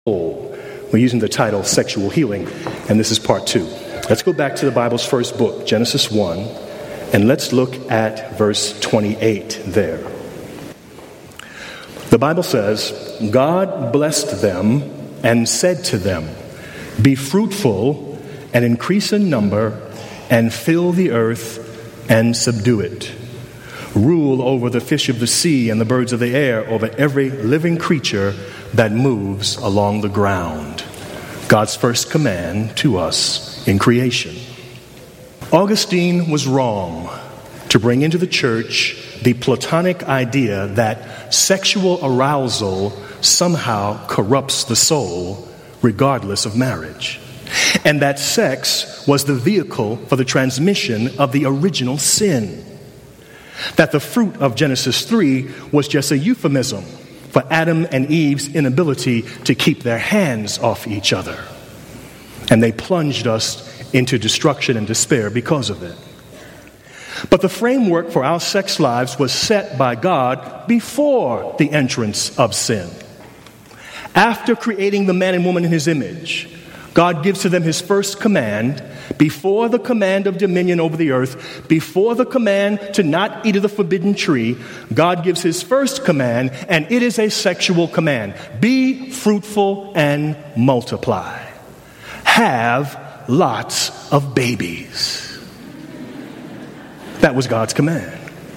We're using the title Sexual Healing, and this is part 2. Let's go back to the Bible's first book, Genesis 1, and let's look at verse 28 there. The Bible says, God blessed them and said to them, "Be fruitful and increase in number and fill the earth and subdue it. Rule over the fish of the sea and the birds of the air, over every living creature that moves along the ground." God's first command to us in creation. Augustine was wrong to bring into the church the Platonic idea that sexual arousal somehow corrupts the soul regardless of marriage, and that sex was the vehicle for the transmission of the original sin. That the fruit of Genesis 3 was just a euphemism for Adam and Eve's inability to keep their hands off each other. And they plunged us into destruction and despair because of it. But the framework for our sex lives was set by God before the entrance of sin. After creating the man and woman in his image, God gives to them his first command, before the command of dominion over the earth, before the command to not eat of the forbidden tree. God gives his first command, and it is a sexual command. Be fruitful and multiply. Have lots of babies. That was God's command.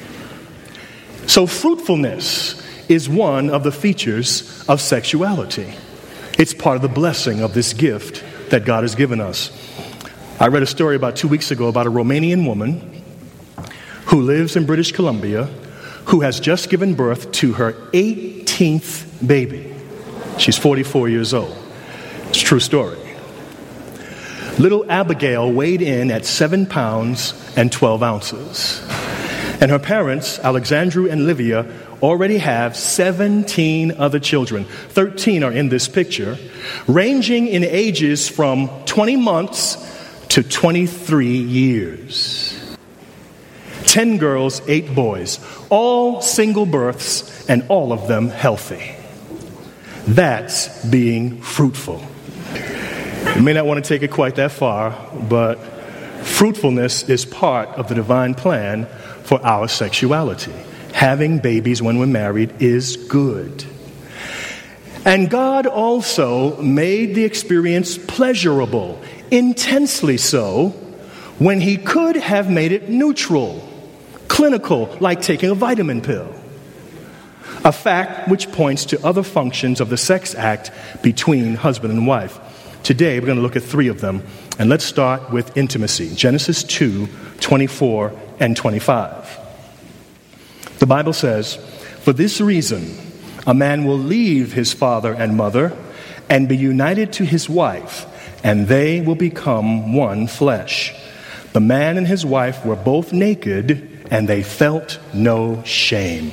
So fruitfulness is one of the features of sexuality. It's part of the blessing of this gift that God has given us. I read a story about 2 weeks ago about a Romanian woman who lives in British Columbia who has just given birth to her 18th baby. She's 44 years old. It's a true story. Little Abigail weighed in at 7 pounds and 12 ounces. And her parents, Alexandru and Livia, already have 17 other children. 13 are in this picture, ranging in ages from 20 months to 23 years. 10 girls, 8 boys, all single births, and all of them healthy. That's being fruitful. You may not want to take it quite that far, but fruitfulness is part of the divine plan for our sexuality. Having babies when we're married is good. And God also made the experience pleasurable, intensely so, when he could have made it neutral, clinical, like taking a vitamin pill. A fact which points to other functions of the sex act between husband and wife. Today, we're going to look at 3 of them, and let's start with intimacy. Genesis 2, 24 and 25. The Bible says, "For this reason, a man will leave his father and mother and be united to his wife, and they will become one flesh. The man and his wife were both naked, and they felt no shame."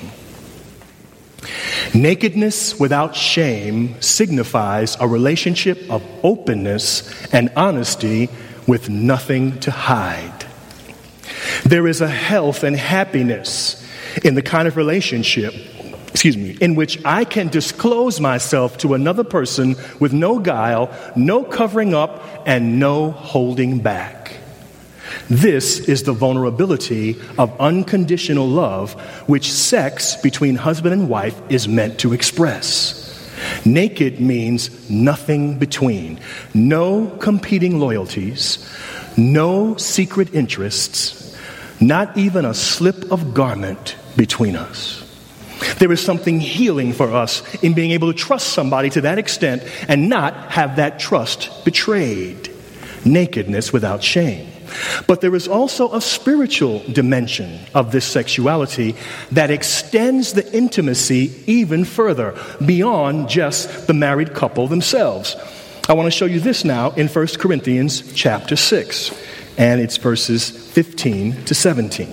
Nakedness without shame signifies a relationship of openness and honesty with nothing to hide. There is a health and happiness in the kind of relationship, in which I can disclose myself to another person with no guile, no covering up, and no holding back. This is the vulnerability of unconditional love, which sex between husband and wife is meant to express. Naked means nothing between, no competing loyalties, no secret interests, not even a slip of garment between us. There is something healing for us in being able to trust somebody to that extent and not have that trust betrayed. Nakedness without shame. But there is also a spiritual dimension of this sexuality that extends the intimacy even further, beyond just the married couple themselves. I want to show you this now in 1 Corinthians chapter 6, and it's verses 15 to 17.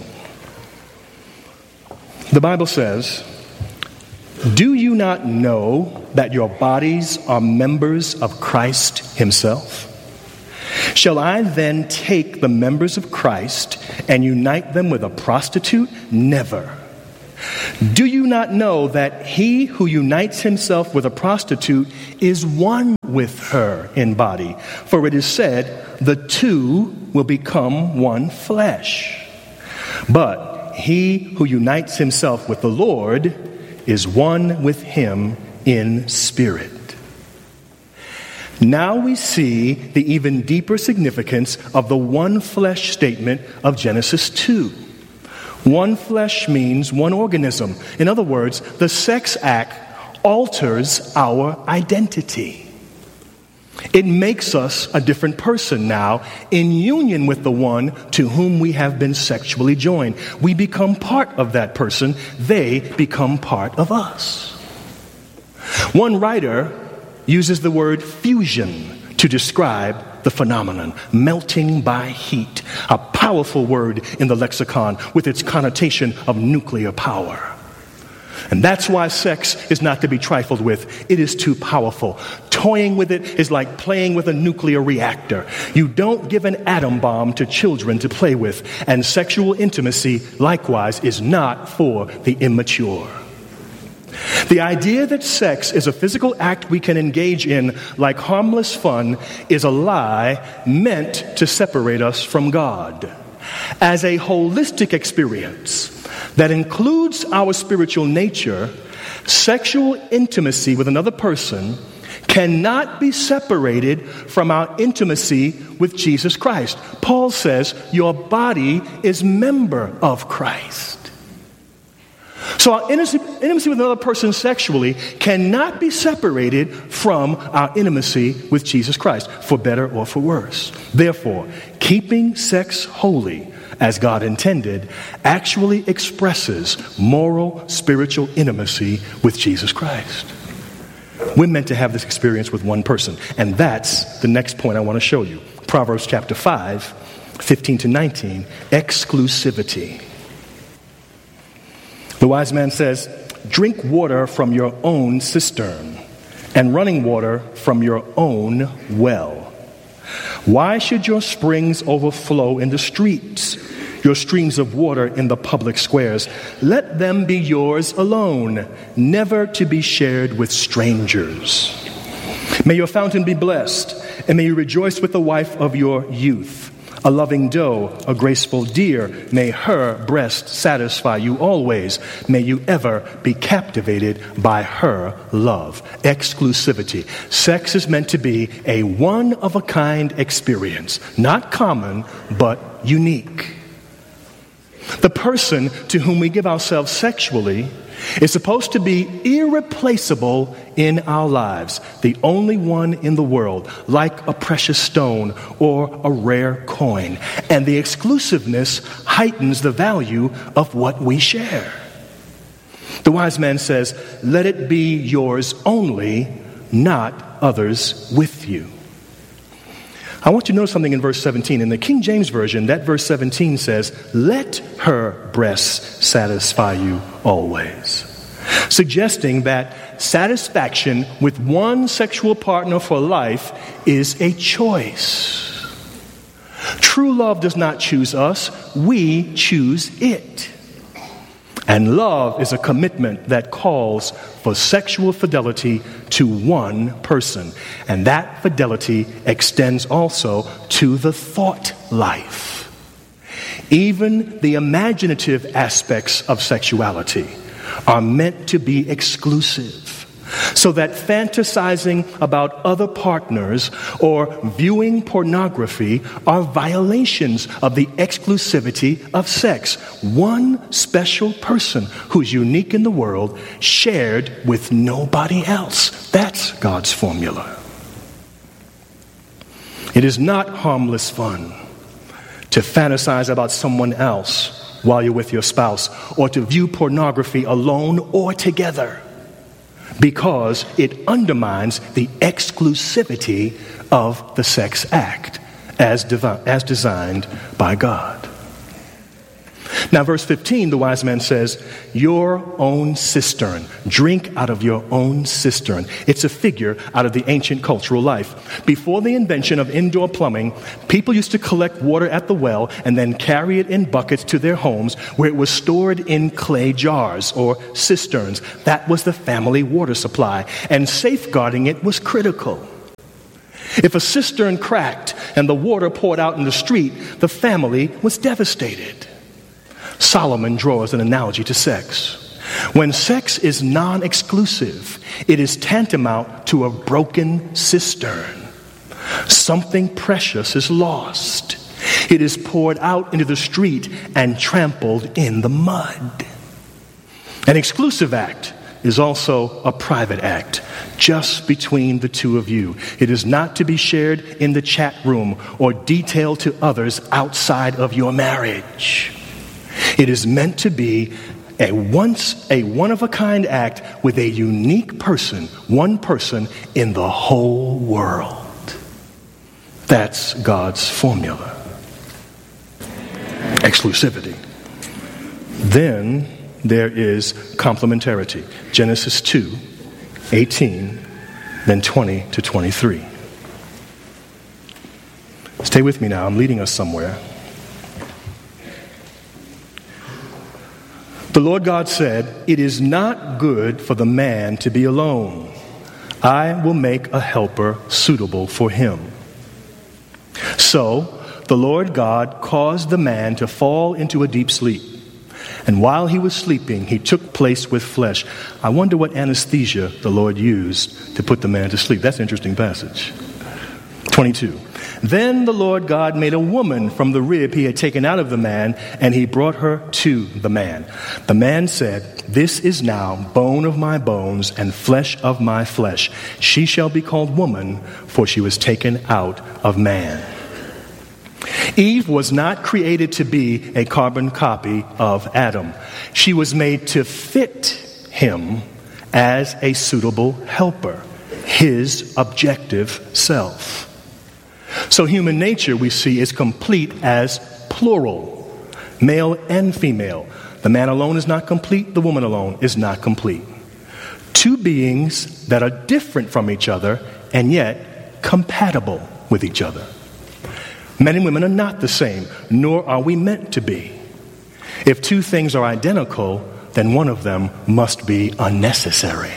The Bible says, "Do you not know that your bodies are members of Christ himself? Shall I then take the members of Christ and unite them with a prostitute? Never. Do you not know that he who unites himself with a prostitute is one with her in body? For it is said, the two will become one flesh. But he who unites himself with the Lord is one with him in spirit. Now we see the even deeper significance of the one flesh statement of Genesis 2. One flesh means one organism. In other words, the sex act alters our identity. It makes us a different person now in union with the one to whom we have been sexually joined. We become part of that person. They become part of us. One writer uses the word fusion to describe the phenomenon, melting by heat, a powerful word in the lexicon with its connotation of nuclear power. And that's why sex is not to be trifled with. It is too powerful. Toying with it is like playing with a nuclear reactor. You don't give an atom bomb to children to play with, and sexual intimacy, likewise, is not for the immature. The idea that sex is a physical act we can engage in like harmless fun is a lie meant to separate us from God. As a holistic experience that includes our spiritual nature, sexual intimacy with another person cannot be separated from our intimacy with Jesus Christ. Paul says, your body is member of Christ. So our intimacy with another person sexually cannot be separated from our intimacy with Jesus Christ, for better or for worse. Therefore, keeping sex holy as God intended actually expresses moral, spiritual intimacy with Jesus Christ. We're meant to have this experience with one person, and that's the next point I want to show you. Proverbs chapter 5, 15 to 19, exclusivity. The wise man says, drink water from your own cistern and running water from your own well. Why should your springs overflow in the streets, your streams of water in the public squares? Let them be yours alone, never to be shared with strangers. May your fountain be blessed, and may you rejoice with the wife of your youth. A loving doe, a graceful deer, may her breast satisfy you always. May you ever be captivated by her love. Exclusivity. Sex is meant to be a one-of-a-kind experience. Not common, but unique. The person to whom we give ourselves sexually is supposed to be irreplaceable in our lives, the only one in the world, like a precious stone or a rare coin. And the exclusiveness heightens the value of what we share. The wise man says, let it be yours only, not others with you. I want you to notice something in verse 17. In the King James Version, that verse 17 says, let her breasts satisfy you always. Suggesting that satisfaction with one sexual partner for life is a choice. True love does not choose us, we choose it. And love is a commitment that calls for sexual fidelity to one person. And that fidelity extends also to the thought life. Even the imaginative aspects of sexuality are meant to be exclusive, so that fantasizing about other partners or viewing pornography are violations of the exclusivity of sex. One special person who's unique in the world, shared with nobody else. That's God's formula. It is not harmless fun to fantasize about someone else while you're with your spouse, or to view pornography alone or together, because it undermines the exclusivity of the sex act as designed by God. Now, verse 15, the wise man says, your own cistern. Drink out of your own cistern. It's a figure out of the ancient cultural life. Before the invention of indoor plumbing, people used to collect water at the well and then carry it in buckets to their homes where it was stored in clay jars or cisterns. That was the family water supply, and safeguarding it was critical. If a cistern cracked and the water poured out in the street, the family was devastated. Solomon draws an analogy to sex. When sex is non-exclusive, it is tantamount to a broken cistern. Something precious is lost. It is poured out into the street and trampled in the mud. An exclusive act is also a private act, just between the two of you. It is not to be shared in the chat room or detailed to others outside of your marriage. It is meant to be a one-of-a-kind act with a unique person, one person in the whole world. That's God's formula. Exclusivity. Then there is complementarity. Genesis 2:18, then 20 to 23. Stay with me now. I'm leading us somewhere. The Lord God said, it is not good for the man to be alone. I will make a helper suitable for him. So the Lord God caused the man to fall into a deep sleep. And while he was sleeping, he took place with flesh. I wonder what anesthesia the Lord used to put the man to sleep. That's an interesting passage. 22. Then the Lord God made a woman from the rib he had taken out of the man, and he brought her to the man. The man said, this is now bone of my bones and flesh of my flesh. She shall be called woman, for she was taken out of man. Eve was not created to be a carbon copy of Adam. She was made to fit him as a suitable helper, his objective self. So human nature, we see, is complete as plural, male and female. The man alone is not complete, the woman alone is not complete. Two beings that are different from each other and yet compatible with each other. Men and women are not the same, nor are we meant to be. If two things are identical, then one of them must be unnecessary.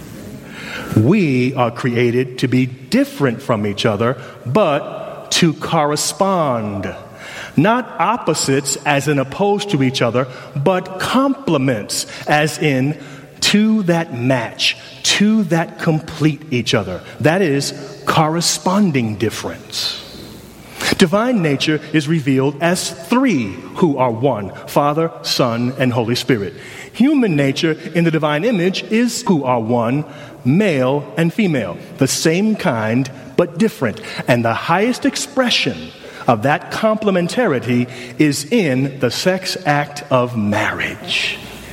We are created to be different from each other, but to correspond. Not opposites as in opposed to each other, but complements as in two that match, two that complete each other. That is corresponding difference. Divine nature is revealed as three who are one: Father, Son, and Holy Spirit. Human nature in the divine image is who are one: male and female, the same kind but different. And the highest expression of that complementarity is in the sex act of marriage.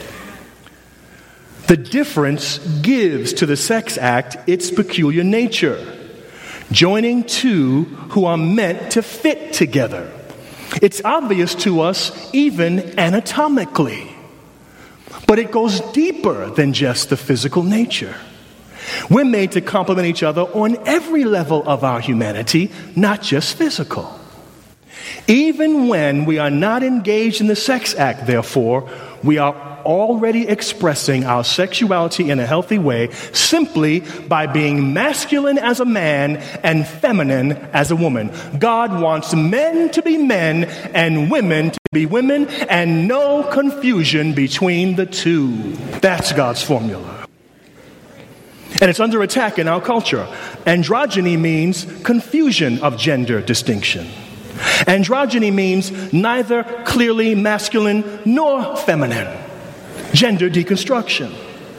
The difference gives to the sex act its peculiar nature, joining two who are meant to fit together. It's obvious to us even anatomically, but it goes deeper than just the physical nature. We're made to complement each other on every level of our humanity, not just physical. Even when we are not engaged in the sex act, therefore, we are already expressing our sexuality in a healthy way simply by being masculine as a man and feminine as a woman. God wants men to be men and women to be women, and no confusion between the two. That's God's formula. And it's under attack in our culture. Androgyny means confusion of gender distinction. Androgyny means neither clearly masculine nor feminine. Gender deconstruction.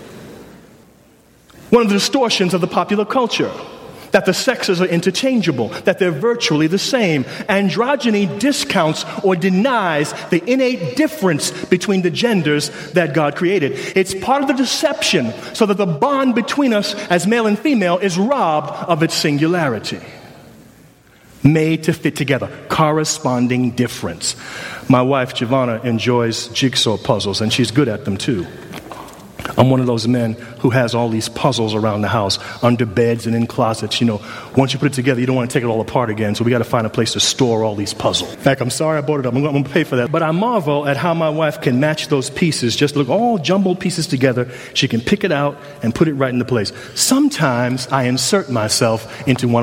One of the distortions of the popular culture, that the sexes are interchangeable, that they're virtually the same. Androgyny discounts or denies the innate difference between the genders that God created. It's part of the deception so that the bond between us as male and female is robbed of its singularity. Made to fit together. Corresponding difference. My wife, Giovanna, enjoys jigsaw puzzles, and she's good at them too. I'm one of those men who has all these puzzles around the house, under beds and in closets. Once you put it together, you don't want to take it all apart again, so we got to find a place to store all these puzzles. In fact, I'm sorry I bought it up. I'm going to pay for that. But I marvel at how my wife can match those pieces, just look all jumbled pieces together. She can pick it out and put it right into place. Sometimes I insert myself into one